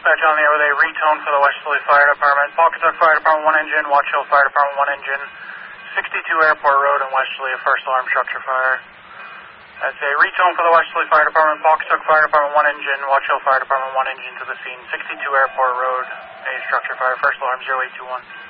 dispatch on the air with a retone for the Westerly Fire Department. Pawcatuck Fire Department 1 engine, Watch Hill Fire Department 1 engine, 62 Airport Road in Westerly, a first alarm structure fire. That's a retone for the Westerly Fire Department, Pawcatuck Fire Department 1 engine, Watch Hill Fire Department 1 engine to the scene, 62 Airport Road, a structure fire, first alarm 0821.